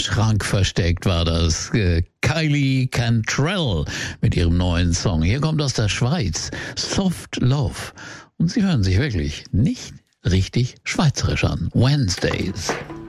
Schrank versteckt war das. Kylie Cantrell mit ihrem neuen Song. Hier kommt aus der Schweiz Soft Love. Und sie hören sich wirklich nicht richtig schweizerisch an. Wednesdays.